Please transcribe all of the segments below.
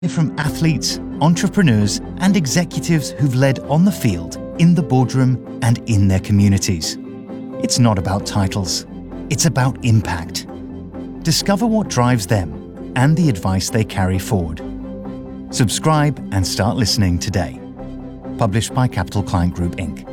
From athletes, entrepreneurs, and executives who've led on the field, in the boardroom, and in their communities. It's not about titles, it's about impact. Discover what drives them and the advice they carry forward. Subscribe and start listening today. Published by Capital Client Group, Inc.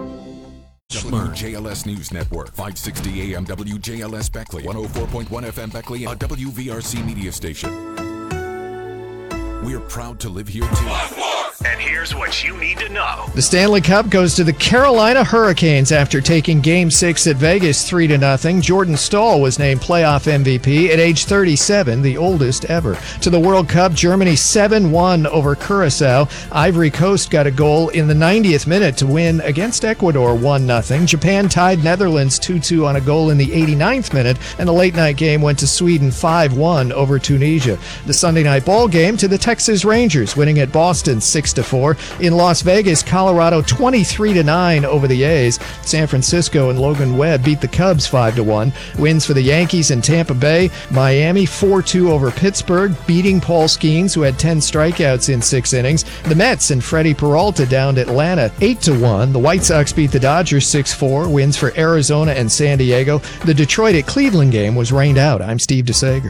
WJLS News Network, 560 AM WJLS Beckley, 104.1 FM Beckley, a WVRC media station. We're proud to live here too. And here's what you need to know. The Stanley Cup goes to the Carolina Hurricanes after taking Game 6 at Vegas 3-0. Jordan Staal was named playoff MVP at age 37, the oldest ever. To the World Cup, Germany 7-1 over Curacao. Ivory Coast got a goal in the 90th minute to win against Ecuador 1-0. Japan tied Netherlands 2-2 on a goal in the 89th minute, and the late-night game went to Sweden 5-1 over Tunisia. The Sunday night ball game to the Texas Rangers, winning at Boston 6-4. In Las Vegas, Colorado 23-9 over the A's. San Francisco and Logan Webb beat the Cubs 5-1. Wins for the Yankees in Tampa Bay. Miami 4-2 over Pittsburgh, beating Paul Skeens, who had 10 strikeouts in 6 innings. The Mets and Freddie Peralta downed Atlanta 8-1. The White Sox beat the Dodgers 6-4. Wins for Arizona and San Diego. The Detroit at Cleveland game was rained out. I'm Steve DeSager.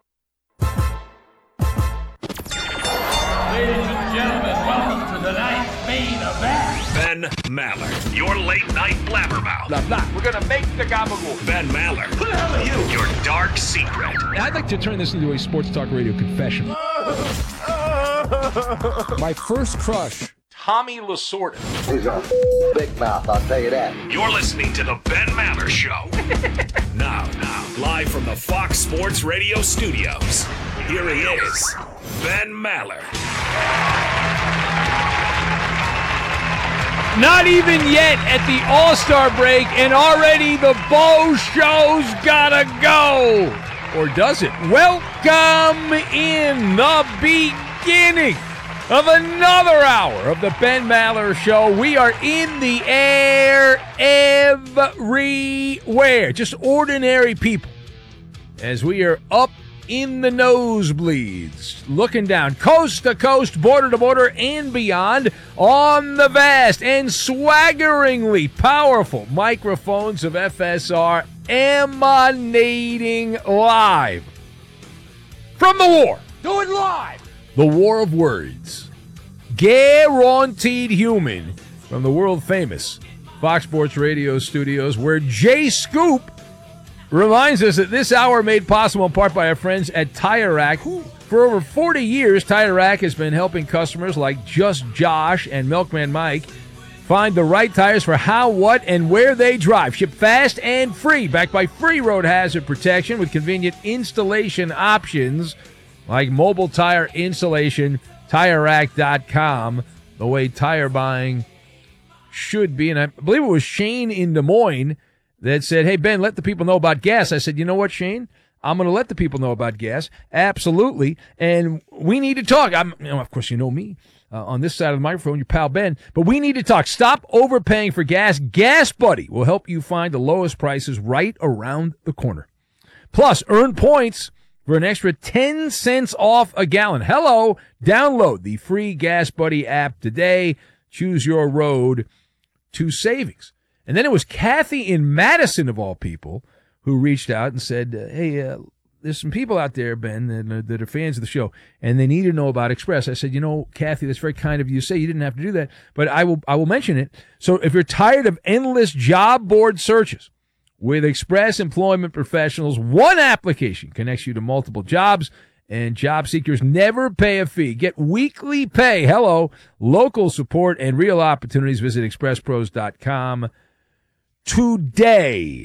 Ben Maller, your late night blabbermouth. Blah, blah. We're going to make the gabagool. Ben Maller. Who the hell are you? Your dark secret. I'd like to turn this into a sports talk radio confession. My first crush, Tommy Lasorda. He's a big mouth, I'll tell you that. You're listening to the Ben Maller Show. Now, live from the Fox Sports Radio studios, here he is, Ben Maller. not even yet at the All-Star break, and already the Bo Show's gotta go. Or does it? Welcome in the beginning of another hour of the Ben Maller Show. We are in the air everywhere. Just ordinary people. As we are up in the nosebleeds, looking down coast to coast, border to border, and beyond on the vast and swaggeringly powerful microphones of FSR, emanating live from the war. Do it live. The war of words. Guaranteed human from the world-famous Fox Sports Radio studios, where Jay Scoop reminds us that this hour made possible in part by our friends at Tire Rack. For over 40 years, Tire Rack has been helping customers like Just Josh and Milkman Mike find the right tires for how, what, and where they drive. Ship fast and free, backed by free road hazard protection with convenient installation options like mobile tire installation, TireRack.com, the way tire buying should be. And I believe it was Shane in Des Moines that said, hey, Ben, let the people know about gas. I said, you know what, Shane? I'm going to let the people know about gas. Absolutely. And we need to talk. Of course, you know me. On this side of the microphone, your pal Ben. But we need to talk. Stop overpaying for gas. Gas Buddy will help you find the lowest prices right around the corner. Plus, earn points for an extra 10 cents off a gallon. Hello. Download the free Gas Buddy app today. Choose your road to savings. And then it was Kathy in Madison, of all people, who reached out and said, hey, there's some people out there, Ben, that are fans of the show, and they need to know about Express. I said, you know, Kathy, that's very kind of you to say. You didn't have to do that, but I will mention it. So if you're tired of endless job board searches, with Express Employment Professionals, one application connects you to multiple jobs, and job seekers never pay a fee. Get weekly pay, local support, and real opportunities. Visit expresspros.com. Today.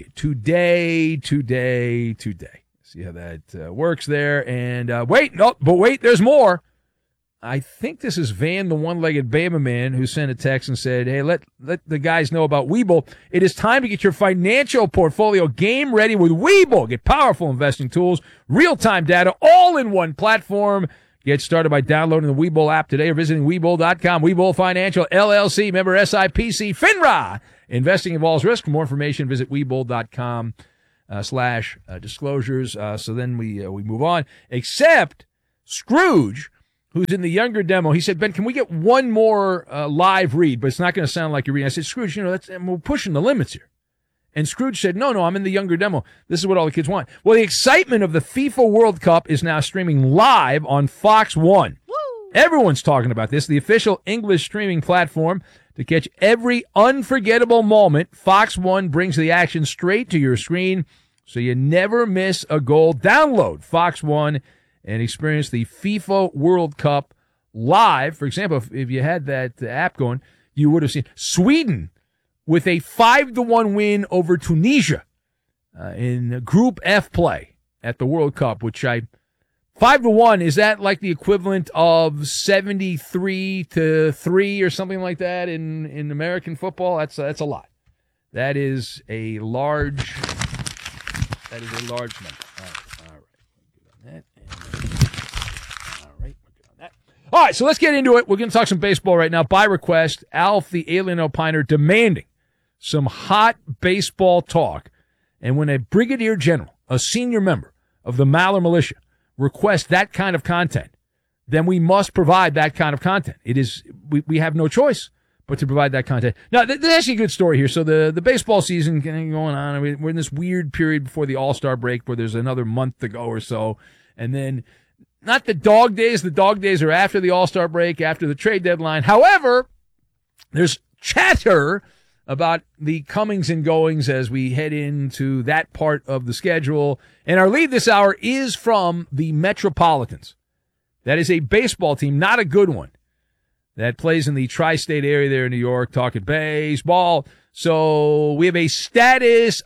See how that works there. And wait, there's more. I think this is Van, the one-legged Bama man, who sent a text and said, hey, let the guys know about Webull. It is time to get your financial portfolio game ready with Webull. Get powerful investing tools, real-time data, all in one platform. Get started by downloading the Webull app today or visiting Webull.com. Webull Financial, LLC, member SIPC, FINRA. Investing involves risk. For more information, visit Webull.com /disclosures. So then we move on. Except Scrooge, who's in the younger demo, he said, Ben, can we get one more live read, but it's not going to sound like you're reading. I said, Scrooge, we're pushing the limits here. And Scrooge said, no, I'm in the younger demo. This is what all the kids want. Well, the excitement of the FIFA World Cup is now streaming live on Fox One. Woo! Everyone's talking about this, the official English streaming platform. To catch every unforgettable moment, Fox One brings the action straight to your screen, so you never miss a goal. Download Fox One and experience the FIFA World Cup live. For example, if you had that app going, you would have seen Sweden with a 5-1 win over Tunisia in Group F play at the World Cup, which 5-1, is that like the equivalent of 73-3 or something like that in American football? That's a lot. That is a large number. All right. All right, so let's get into it. We're going to talk some baseball right now. By request, Alf the Alien Opiner demanding some hot baseball talk. And when a brigadier general, a senior member of the Maller Militia, requests that kind of content, then we must provide that kind of content. It is we have no choice but to provide that content. Now, there's actually a good story here. So the baseball season going on. We're in this weird period before the All-Star break where there's another month to go or so. And then not the dog days. The dog days are after the All-Star break, after the trade deadline. However, there's chatter about the comings and goings as we head into that part of the schedule. And our lead this hour is from the Metropolitans. That is a baseball team, not a good one, that plays in the tri-state area there in New York, talking baseball. So we have a status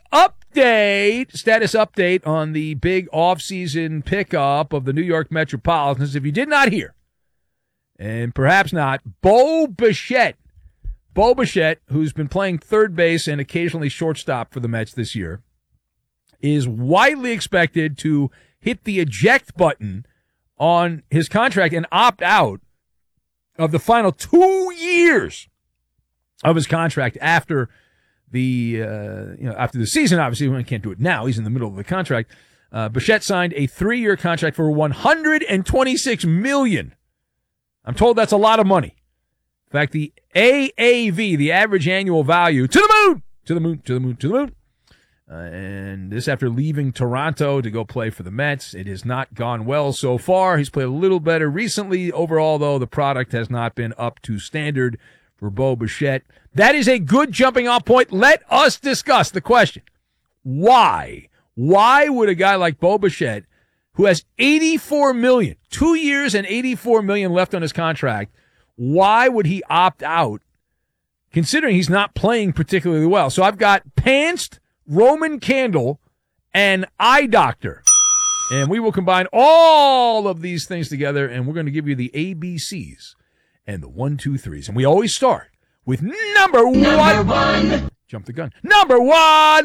update on the big offseason pickup of the New York Metropolitans. If you did not hear, and perhaps not, Bo Bichette, who's been playing third base and occasionally shortstop for the Mets this year, is widely expected to hit the eject button on his contract and opt out of the final 2 years of his contract after after the season. Obviously, we can't do it now. He's in the middle of the contract. Bichette signed a 3-year contract for $126 million. I'm told that's a lot of money. In fact, the AAV, the average annual value, to the moon. And this after leaving Toronto to go play for the Mets. It has not gone well so far. He's played a little better recently. Overall, though, the product has not been up to standard for Bo Bichette. That is a good jumping off point. Let us discuss the question. Why? Why would a guy like Bo Bichette, who has $84 million, 2 years and $84 million left on his contract, why would he opt out, considering he's not playing particularly well? So I've got Pantsed, Roman Candle, and Eye Doctor. And we will combine all of these things together, and we're going to give you the ABCs and the 1, 2, 3s. And we always start with number one. Jump the gun. Number one.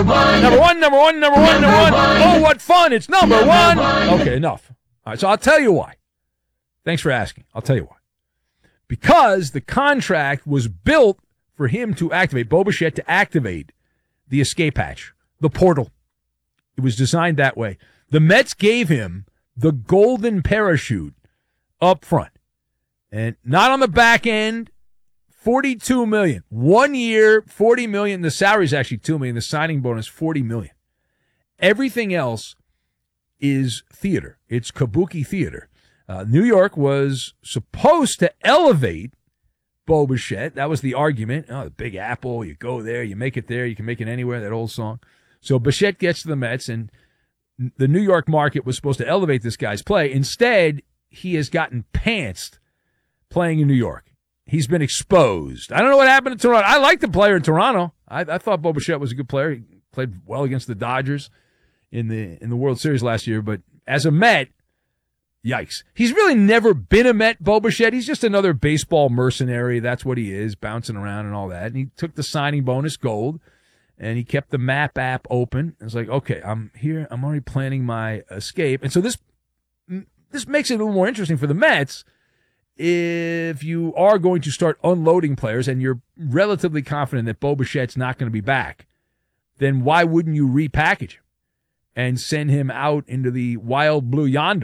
Oh, what fun. It's number one. Okay, enough. All right, so I'll tell you why. Thanks for asking. I'll tell you why. Because the contract was built for him to activate, Bo Bichette to activate the escape hatch, the portal. It was designed that way. The Mets gave him the golden parachute up front. And not on the back end, $42 million. 1 year, $40 million. The salary is actually $2 million. The signing bonus, $40 million. Everything else is theater. It's kabuki theater. New York was supposed to elevate Bo Bichette. That was the argument. Oh, the Big Apple, you go there, you make it there, you can make it anywhere, that old song. So Bichette gets to the Mets, and the New York market was supposed to elevate this guy's play. Instead, he has gotten pantsed playing in New York. He's been exposed. I don't know what happened in Toronto. I like the player in Toronto. I thought Bo Bichette was a good player. He played well against the Dodgers in the World Series last year. But as a Met, yikes. He's really never been a Met, Bo Bichette. He's just another baseball mercenary. That's what he is, bouncing around and all that. And he took the signing bonus gold, and he kept the map app open. It's like, okay, I'm here. I'm already planning my escape. And so this makes it a little more interesting for the Mets. If you are going to start unloading players and you're relatively confident that Bo Bichette's not going to be back, then why wouldn't you repackage him and send him out into the wild blue yonder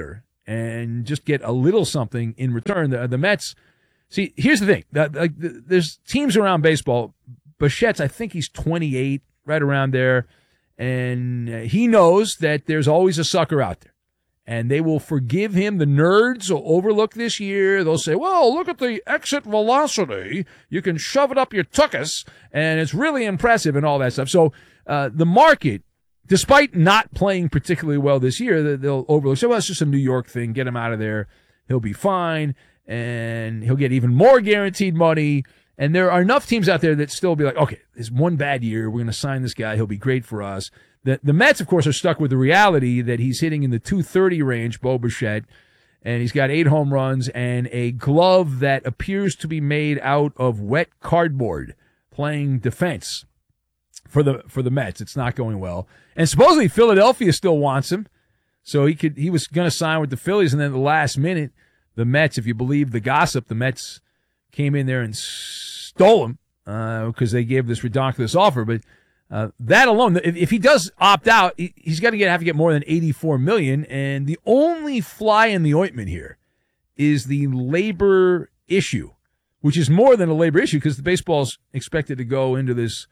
and just get a little something in return. The Mets, see, here's the thing. There's teams around baseball. Bichette's, I think he's 28, right around there, and he knows that there's always a sucker out there. And they will forgive him. The nerds will overlook this year. They'll say, well, look at the exit velocity. You can shove it up your tuchus, and it's really impressive and all that stuff. So the market, despite not playing particularly well this year, they'll overlook. So, well, it's just a New York thing. Get him out of there. He'll be fine, and he'll get even more guaranteed money. And there are enough teams out there that still be like, okay, it's one bad year. We're going to sign this guy. He'll be great for us. The Mets, of course, are stuck with the reality that he's hitting in the 230 range, Bo Bichette, and he's got 8 home runs and a glove that appears to be made out of wet cardboard, playing defense for the Mets. It's not going well. And supposedly Philadelphia still wants him, so he was going to sign with the Phillies, and then at the last minute, the Mets, if you believe the gossip, the Mets came in there and stole him because they gave this ridiculous offer, but that alone, if he does opt out, he's going to have to get more than $84 million. And the only fly in the ointment here is the labor issue, which is more than a labor issue because the baseball's expected to go into this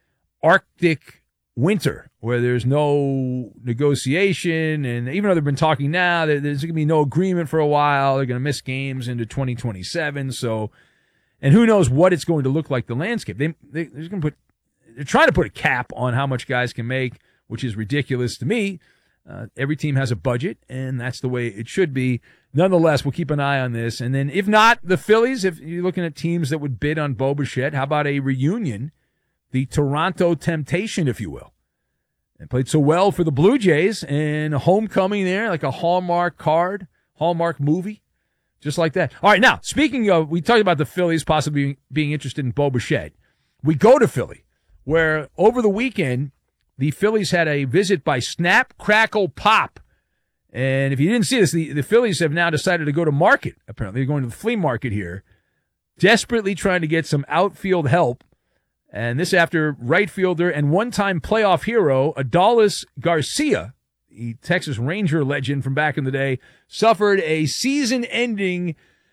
Arctic winter where there's no negotiation. And even though they've been talking now, there's going to be no agreement for a while. They're going to miss games into 2027. So, and who knows what it's going to look like, the landscape. They're going to they're trying to put a cap on how much guys can make, which is ridiculous to me. Every team has a budget, and that's the way it should be. Nonetheless, we'll keep an eye on this. And then if not the Phillies, if you're looking at teams that would bid on Bo Bichette, how about a reunion, the Toronto Temptation, if you will? And played so well for the Blue Jays, and a homecoming there, like a Hallmark card, Hallmark movie, just like that. All right, now, speaking of, we talked about the Phillies possibly being interested in Bo Bichette. We go to Philly, where over the weekend, the Phillies had a visit by Snap, Crackle, Pop. And if you didn't see this, the Phillies have now decided to go to market. Apparently, they're going to the flea market here, desperately trying to get some outfield help. And this after right fielder and one-time playoff hero, Adolis Garcia, the Texas Ranger legend from back in the day, suffered a season-ending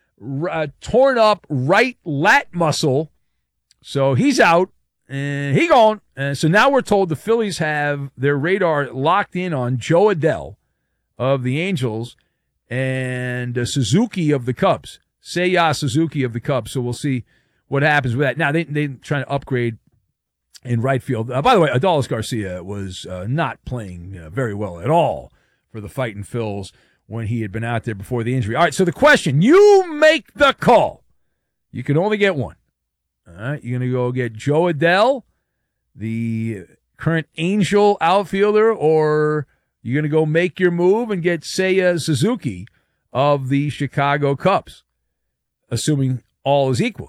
torn-up right lat muscle. So he's out. And he gone. So now we're told the Phillies have their radar locked in on Jo Adell of the Angels and Suzuki of the Cubs. Seiya Suzuki of the Cubs. So we'll see what happens with that. Now, they're trying to upgrade in right field. By the way, Adolis Garcia was not playing very well at all for the Fightin' Phils when he had been out there before the injury. All right, so the question, you make the call. You can only get one. All right, you're going to go get Jo Adell, the current Angel outfielder, or you're going to go make your move and get Seiya Suzuki of the Chicago Cubs, assuming all is equal.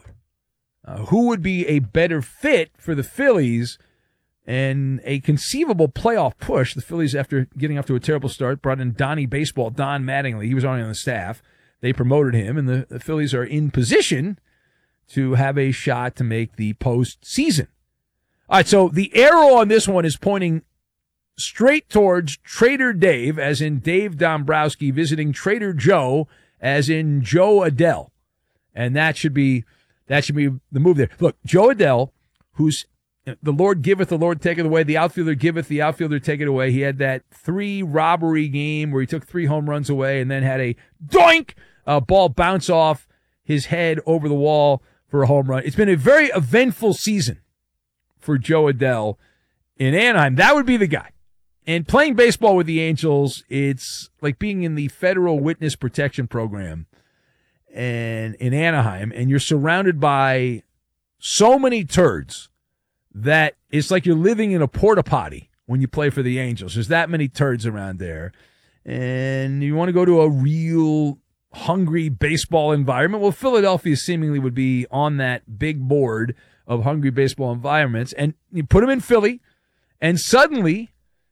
Who would be a better fit for the Phillies and a conceivable playoff push? The Phillies, after getting off to a terrible start, brought in Donnie Baseball, Don Mattingly. He was already on the staff. They promoted him, and the Phillies are in position to have a shot to make the postseason. All right, so the arrow on this one is pointing straight towards Trader Dave, as in Dave Dombrowski, visiting Trader Joe, as in Jo Adell. And that should be the move there. Look, Jo Adell, who's the Lord giveth, the Lord taketh away, the outfielder giveth, the outfielder taketh away. He had that 3 robbery game where he took 3 home runs away and then had a doink, ball bounce off his head over the wall for a home run. It's been a very eventful season for Jo Adell in Anaheim. That would be the guy. And playing baseball with the Angels, it's like being in the Federal Witness Protection Program and in Anaheim, and you're surrounded by so many turds that it's like you're living in a porta potty when you play for the Angels. There's that many turds around there. And you want to go to a real hungry baseball environment. Well, Philadelphia seemingly would be on that big board of hungry baseball environments, and you put them in Philly, and suddenly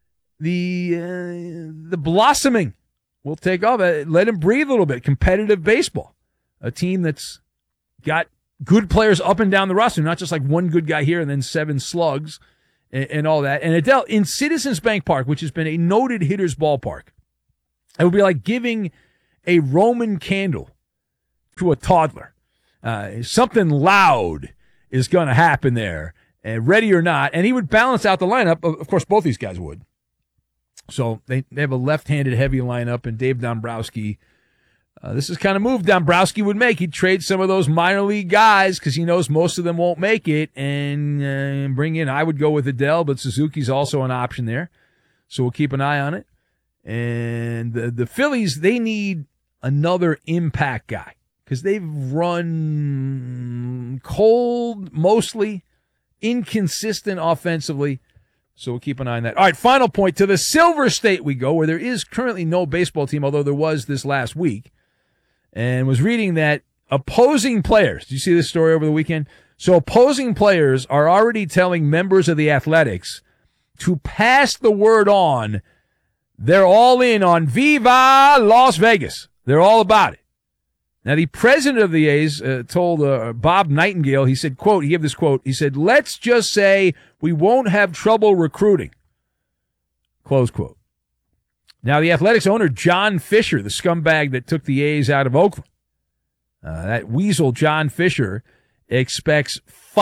the blossoming will take off. Let him breathe a little bit. Competitive baseball, a team that's got good players up and down the roster, not just like one good guy here and then 7 slugs and all that. And Adell in Citizens Bank Park, which has been a noted hitter's ballpark, it would be like giving a Roman candle to a toddler. Something loud is going to happen there, ready or not. And he would balance out the lineup. Of course, both these guys would. So they have a left-handed heavy lineup, and Dave Dombrowski, this is the kind of move Dombrowski would make. He'd trade some of those minor league guys because he knows most of them won't make it, and bring in, I would go with Adele, but Suzuki's also an option there. So we'll keep an eye on it. And the Phillies, they need another impact guy because they've run cold, mostly inconsistent offensively. So we'll keep an eye on that. All right, final point. To the Silver State we go, where there is currently no baseball team, although there was this last week. And was reading that opposing players, did you see this story over the weekend? So opposing players are already telling members of the Athletics to pass the word on. They're all in on Viva Las Vegas. They're all about it. Now, the president of the A's told Bob Nightingale, he said, quote, he gave this quote, he said, let's just say we won't have trouble recruiting, close quote. Now, the Athletics owner, John Fisher, the scumbag that took the A's out of Oakland, that weasel John Fisher expects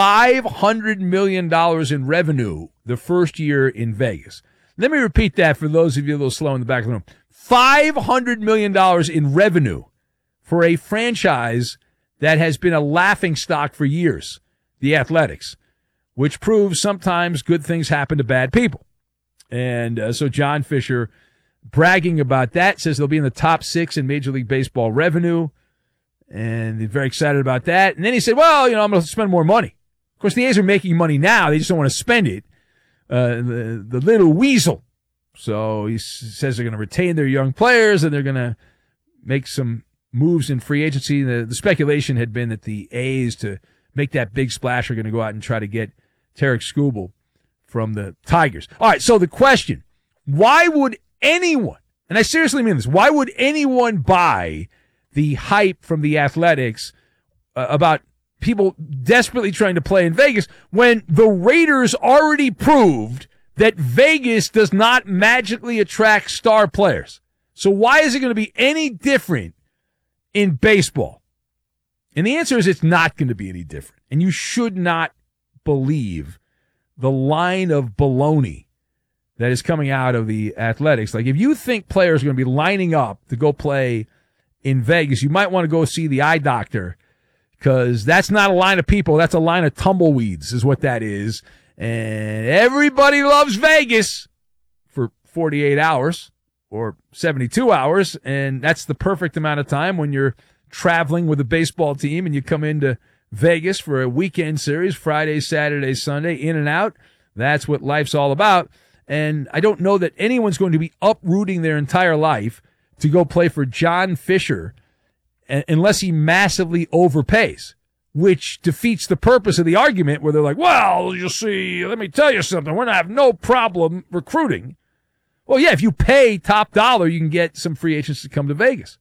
$500 million in revenue the first year in Vegas. Let me repeat that for those of you a little slow in the back of the room. $500 million in revenue for a franchise that has been a laughingstock for years, the Athletics, which proves sometimes good things happen to bad people. And so John Fisher, bragging about that, says they'll be in the top 6 in Major League Baseball revenue, and they're very excited about that. And then he said, well, I'm going to spend more money. Of course, the A's are making money now. They just don't want to spend it. The little weasel. So he says they're going to retain their young players, and they're going to make some moves in free agency. The speculation had been that the A's, to make that big splash, are going to go out and try to get Tarek Skubal from the Tigers. All right, so the question, why would anyone, and I seriously mean this, why would anyone buy the hype from the Athletics about people desperately trying to play in Vegas when the Raiders already proved that Vegas does not magically attract star players? So why is it going to be any different in baseball? And the answer is it's not going to be any different. And you should not believe the line of baloney that is coming out of the Athletics. Like, if you think players are going to be lining up to go play in Vegas, you might want to go see the eye doctor, because that's not a line of people. That's a line of tumbleweeds is what that is. And everybody loves Vegas for 48 hours or 72 hours, and that's the perfect amount of time when you're traveling with a baseball team and you come into Vegas for a weekend series, Friday, Saturday, Sunday, in and out. That's what life's all about. And I don't know that anyone's going to be uprooting their entire life to go play for John Fisher unless he massively overpays, which defeats the purpose of the argument where they're like, well, you see, let me tell you something. We're going to have no problem recruiting. Well, yeah, if you pay top dollar, you can get some free agents to come to Vegas.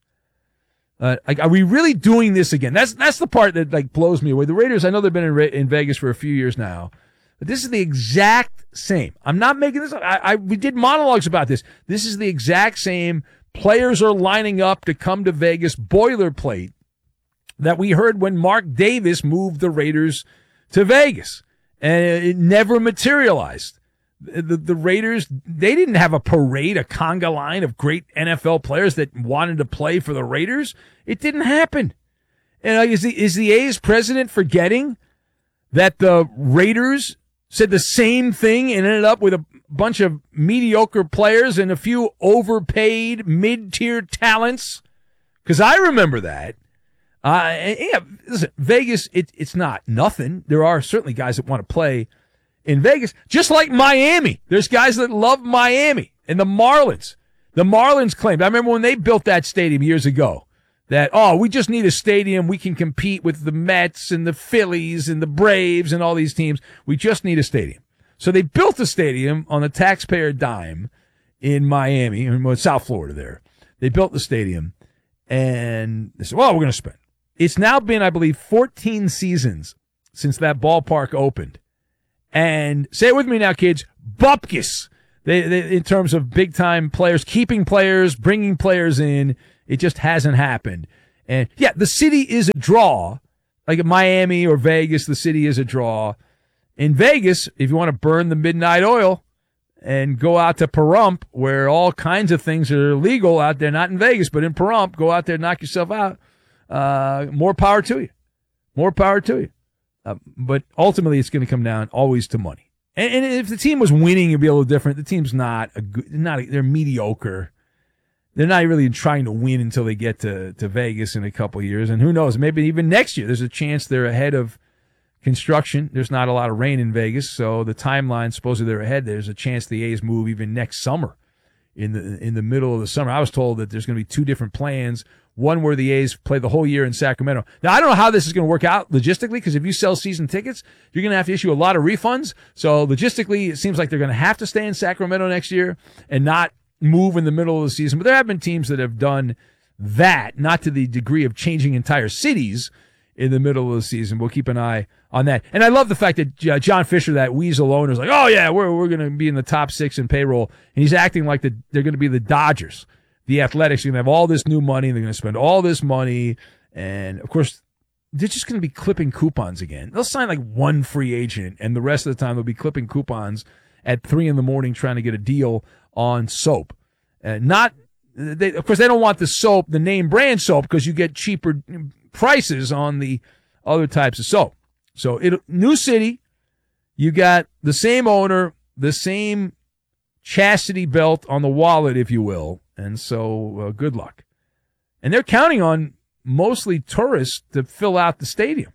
Are we really doing this again? That's the part that blows me away. The Raiders, I know they've been in Vegas for a few years now, but this is the exact same. I'm not making this up. We did monologues about this. This is the exact same. Players are lining up to come to Vegas boilerplate that we heard when Mark Davis moved the Raiders to Vegas, and it never materialized. The Raiders, they didn't have a parade, a conga line of great NFL players that wanted to play for the Raiders. It didn't happen. And is the A's president forgetting that the Raiders said the same thing and ended up with a bunch of mediocre players and a few overpaid mid-tier talents? Because I remember that. Listen, Vegas, it's not nothing. There are certainly guys that want to play in Vegas, just like Miami. There's guys that love Miami and the Marlins. The Marlins claimed, I remember when they built that stadium years ago, that, we just need a stadium. We can compete with the Mets and the Phillies and the Braves and all these teams. We just need a stadium. So they built a stadium on a taxpayer dime in Miami, in South Florida there. They built the stadium, and they said, well, we're going to spend. It's now been, I believe, 14 seasons since that ballpark opened. And say it with me now, kids, bupkis. They in terms of big-time players, keeping players, bringing players in, It just hasn't happened. And, yeah, the city is a draw. Like in Miami or Vegas, the city is a draw. In Vegas, if you want to burn the midnight oil and go out to Pahrump, where all kinds of things are legal out there, not in Vegas, but in Pahrump, go out there and knock yourself out. More power to you. More power to you. But ultimately, it's going to come down always to money. And if the team was winning, it'd be a little different. The team's not they're mediocre. They're not really trying to win until they get to Vegas in a couple of years. And who knows, maybe even next year, there's a chance they're ahead of construction. There's not a lot of rain in Vegas, so the timeline, supposedly they're ahead. There's a chance the A's move even next summer, in the middle of the summer. I was told that there's going to be two different plans. One where the A's play the whole year in Sacramento. Now, I don't know how this is going to work out logistically, because if you sell season tickets, you're going to have to issue a lot of refunds. So logistically, it seems like they're going to have to stay in Sacramento next year and not move in the middle of the season. But there have been teams that have done that, not to the degree of changing entire cities in the middle of the season. We'll keep an eye on that. And I love the fact that John Fisher, that weasel owner, is like, oh, yeah, we're going to be in the top 6 in payroll. And he's acting like they're going to be the Dodgers. The Athletics are going to have all this new money. They're going to spend all this money. And, of course, they're just going to be clipping coupons again. They'll sign like one free agent, and the rest of the time they'll be clipping coupons at 3 a.m. trying to get a deal on soap. Of course, they don't want the soap, the name brand soap, because you get cheaper prices on the other types of soap. So, new city, you got the same owner, the same chastity belt on the wallet, if you will. And so, good luck. And they're counting on mostly tourists to fill out the stadium.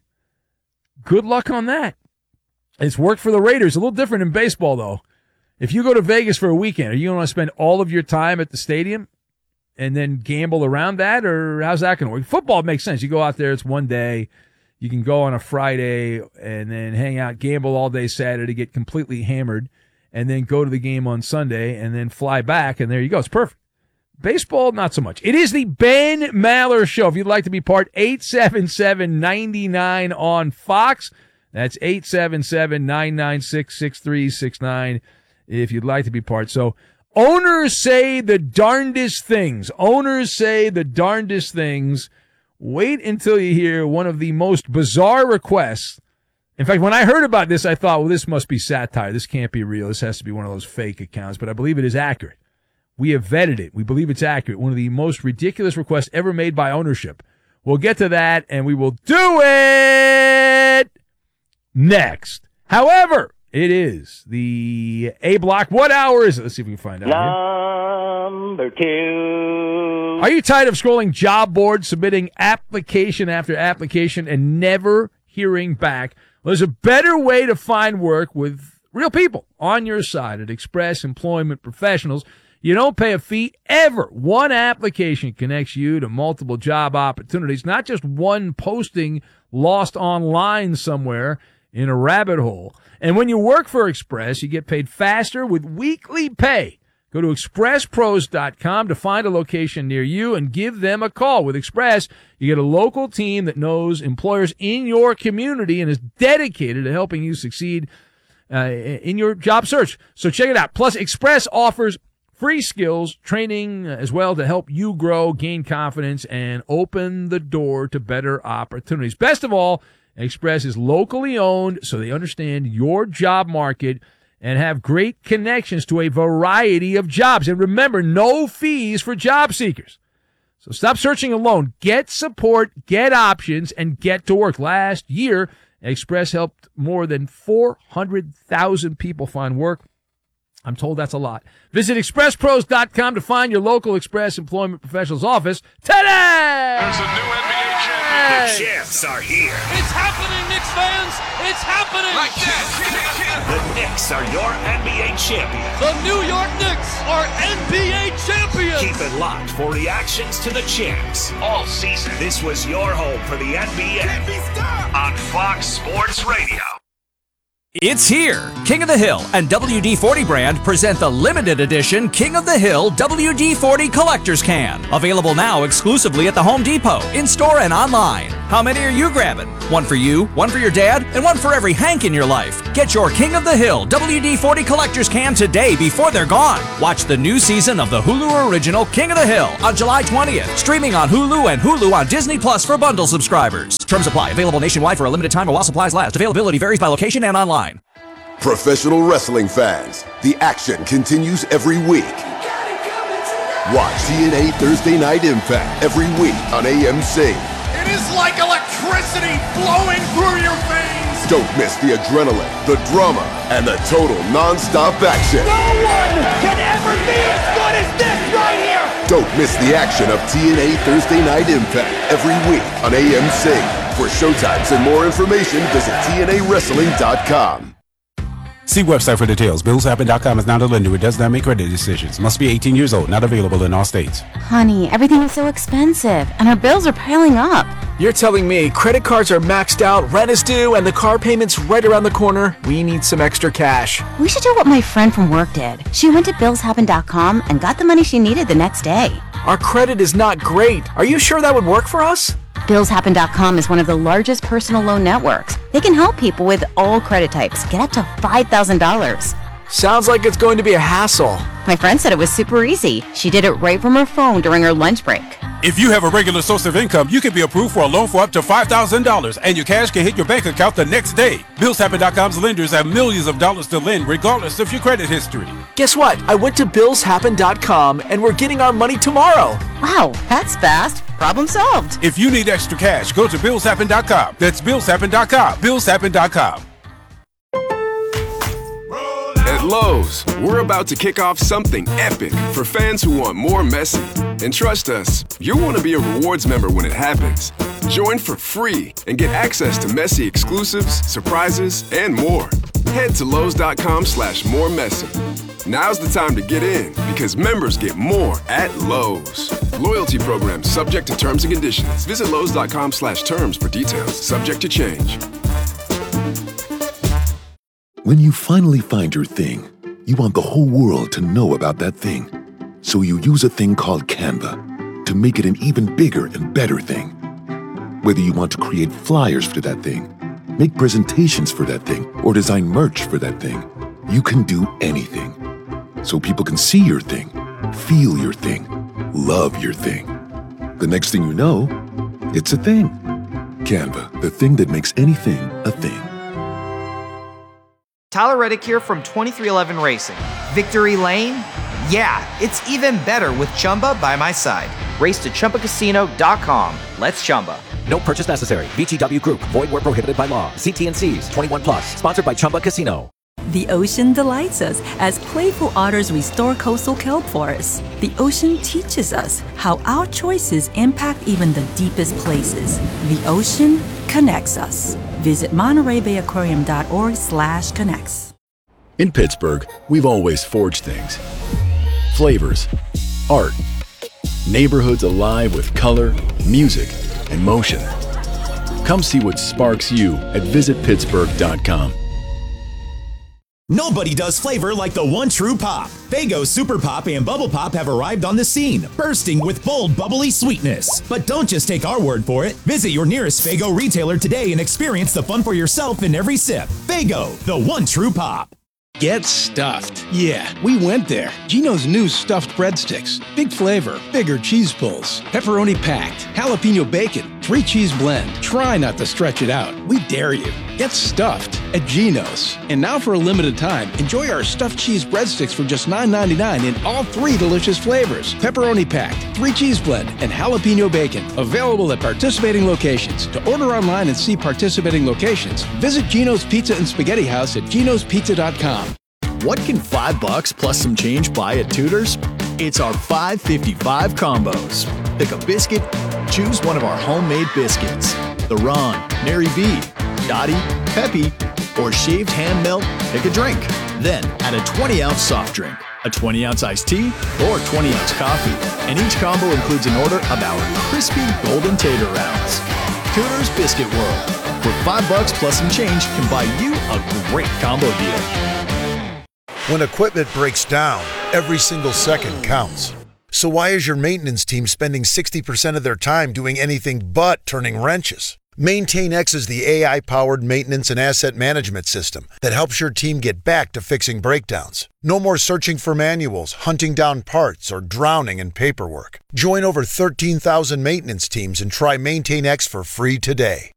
Good luck on that. It's worked for the Raiders. A little different in baseball, though. If you go to Vegas for a weekend, are you going to want to spend all of your time at the stadium and then gamble around that, or how's that going to work? Football makes sense. You go out there, it's one day. You can go on a Friday and then hang out, gamble all day Saturday, get completely hammered, and then go to the game on Sunday and then fly back, and there you go. It's perfect. Baseball, not so much. It is the Ben Maller Show. If you'd like to be part, 877-99 on Fox. That's 877-996-6369 if you'd like to be part. So, owners say the darndest things. Owners say the darndest things. Wait until you hear one of the most bizarre requests. In fact, when I heard about this, I thought, well, this must be satire. This can't be real. This has to be one of those fake accounts. But I believe it is accurate. We have vetted it. We believe it's accurate. One of the most ridiculous requests ever made by ownership. We'll get to that, and we will do it next. However, it is the A block. What hour is it? Let's see if we can find out. Number 2. Are you tired of scrolling job boards, submitting application after application, and never hearing back? Well, there's a better way to find work with real people on your side at Express Employment Professionals. You don't pay a fee ever. One application connects you to multiple job opportunities, not just one posting lost online somewhere in a rabbit hole. And when you work for Express, you get paid faster with weekly pay. Go to expresspros.com to find a location near you and give them a call. With Express, you get a local team that knows employers in your community and is dedicated to helping you succeed in your job search. So check it out. Plus, Express offers free skills training as well to help you grow, gain confidence, and open the door to better opportunities. Best of all, Express is locally owned, so they understand your job market and have great connections to a variety of jobs. And remember, no fees for job seekers. So stop searching alone. Get support, get options, and get to work. Last year, Express helped more than 400,000 people find work. I'm told that's a lot. Visit expresspros.com to find your local Express Employment Professionals office today. There's a new NBA champion. The champs are here. It's happening, Knicks fans. It's happening. Like that. The Knicks are your NBA champions. The New York Knicks are NBA champions. Keep it locked for reactions to the champs all season. This was your home for the NBA. Can't be stopped. On Fox Sports Radio. It's here! King of the Hill and WD-40 brand present the limited edition King of the Hill WD-40 Collector's Can. Available now exclusively at the Home Depot, in-store and online. How many are you grabbing? One for you, one for your dad, and one for every Hank in your life. Get your King of the Hill WD-40 Collector's Can today before they're gone. Watch the new season of the Hulu original King of the Hill on July 20th. Streaming on Hulu and Hulu on Disney Plus for bundle subscribers. Terms apply. Available nationwide for a limited time or while supplies last. Availability varies by location and online. Professional wrestling fans, the action continues every week. Watch TNA Thursday Night Impact every week on AMC. It is like electricity flowing through your veins. Don't miss the adrenaline, the drama, and the total non-stop action. No one can ever be as good as this right here. Don't miss the action of TNA Thursday Night Impact every week on AMC. For showtimes and more information, visit TNAWrestling.com. See website for details. BillsHappen.com is not a lender. It does not make credit decisions. Must be 18 years old. Not available in all states. Honey, everything is so expensive, and our bills are piling up. You're telling me credit cards are maxed out, rent is due, and the car payment's right around the corner? We need some extra cash. We should do what my friend from work did. She went to BillsHappen.com and got the money she needed the next day. Our credit is not great. Are you sure that would work for us? BillsHappen.com is one of the largest personal loan networks. They can help people with all credit types get up to $5,000. Sounds like it's going to be a hassle. My friend said it was super easy. She did it right from her phone during her lunch break. If you have a regular source of income, you can be approved for a loan for up to $5,000, and your cash can hit your bank account the next day. BillsHappen.com's lenders have millions of dollars to lend, regardless of your credit history. Guess what? I went to BillsHappen.com, and we're getting our money tomorrow. Wow, that's fast. Problem solved. If you need extra cash, go to BillsHappen.com. That's BillsHappen.com. BillsHappen.com. At Lowe's, we're about to kick off something epic for fans who want more Messi. And trust us, you'll want to be a rewards member when it happens. Join for free and get access to Messi exclusives, surprises, and more. Head to Lowe's.com/moremessi. Now's the time to get in because members get more at Lowe's. Loyalty program subject to terms and conditions. Visit Lowe's.com/terms for details. Subject to change. When you finally find your thing, you want the whole world to know about that thing. So you use a thing called Canva to make it an even bigger and better thing. Whether you want to create flyers for that thing, make presentations for that thing, or design merch for that thing, you can do anything. So people can see your thing, feel your thing, love your thing. The next thing you know, it's a thing. Canva, the thing that makes anything a thing. Tyler Reddick here from 2311 Racing. Victory Lane? Yeah, it's even better with Chumba by my side. Race to ChumbaCasino.com. Let's Chumba. No purchase necessary. VGW Group. Void where prohibited by law. See T&Cs. 21 plus. Sponsored by Chumba Casino. The ocean delights us as playful otters restore coastal kelp forests. The ocean teaches us how our choices impact even the deepest places. The ocean connects us. Visit MontereyBayAquarium.org/connects. In Pittsburgh, we've always forged things. Flavors, art, neighborhoods alive with color, music, and motion. Come see what sparks you at visitpittsburgh.com. Nobody does flavor like the one true pop. Faygo Super Pop and Bubble Pop have arrived on the scene, bursting with bold, bubbly sweetness. But don't just take our word for it. Visit your nearest Faygo retailer today and experience the fun for yourself in every sip. Faygo, the one true pop. Get stuffed. Yeah, we went there. Geno's new stuffed breadsticks. Big flavor, bigger cheese pulls, pepperoni packed, jalapeno bacon, 3-cheese blend. Try not to stretch it out. We dare you. Get stuffed at Geno's. And now for a limited time, enjoy our stuffed cheese breadsticks for just $9.99 in all 3 delicious flavors. Pepperoni packed, 3-cheese blend, and jalapeno bacon. Available at participating locations. To order online and see participating locations, visit Geno's Pizza and Spaghetti House at genospizza.com. What can $5 plus some change buy at Tudor's? It's our $5.55 combos. Pick a biscuit, choose one of our homemade biscuits. The Ron, Mary V, Dottie, Peppy, or shaved hand melt, pick a drink. Then add a 20-ounce soft drink, a 20-ounce iced tea, or 20-ounce coffee. And each combo includes an order of our crispy golden tater rounds. Tudor's Biscuit World. For $5 plus some change can buy you a great combo deal. When equipment breaks down, every single second counts. So why is your maintenance team spending 60% of their time doing anything but turning wrenches? MaintainX is the AI-powered maintenance and asset management system that helps your team get back to fixing breakdowns. No more searching for manuals, hunting down parts, or drowning in paperwork. Join over 13,000 maintenance teams and try MaintainX for free today.